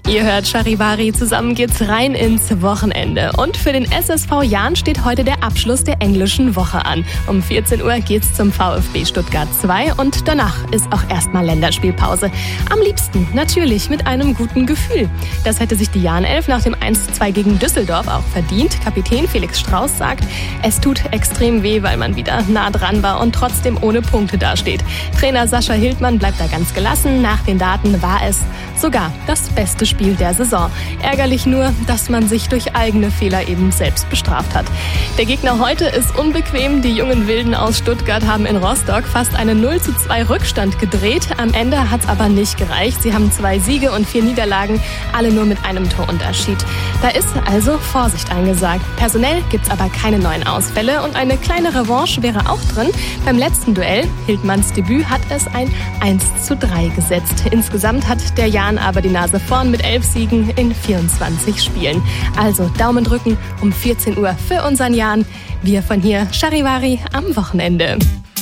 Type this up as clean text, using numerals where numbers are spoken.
Ihr hört Charivari, zusammen geht's rein ins Wochenende. Und für den SSV Jahn steht heute der Abschluss der englischen Woche an. Um 14 Uhr geht's zum VfB Stuttgart 2 und danach ist auch erstmal Länderspielpause. Am liebsten natürlich mit einem guten Gefühl. Das hätte sich die Jahn-Elf nach dem 1:2 gegen Düsseldorf auch verdient. Kapitän Felix Strauß sagt, es tut extrem weh, weil man wieder nah dran war und trotzdem ohne Punkte dasteht. Trainer Sascha Hildmann bleibt da ganz gelassen. Nach den Daten war es sogar das beste Spiel der Saison. Ärgerlich nur, dass man sich durch eigene Fehler eben selbst bestraft hat. Der Gegner heute ist unbequem. Die jungen Wilden aus Stuttgart haben in Rostock fast einen 0:2 Rückstand gedreht. Am Ende hat's aber nicht gereicht. Sie haben 2 Siege und 4 Niederlagen, alle nur mit einem Torunterschied. Da ist also Vorsicht angesagt. Personell gibt's aber keine neuen Ausfälle und eine kleine Revanche wäre auch drin. Beim letzten Duell, Hildmanns Debüt, hat es ein 1:3 gesetzt. Insgesamt hat der Jahn aber die Nase vorn mit 11 Siegen in 24 Spielen. Also Daumen drücken um 14 Uhr für unseren Jahn. Wir von hier, Charivari am Wochenende.